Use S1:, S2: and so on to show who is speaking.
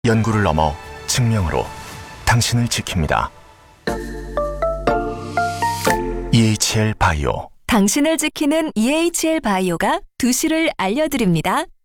S1: 연구를 넘어 증명으로 당신을 지킵니다. EHL 바이오.
S2: 당신을 지키는 EHL 바이오가 2시를 알려드립니다.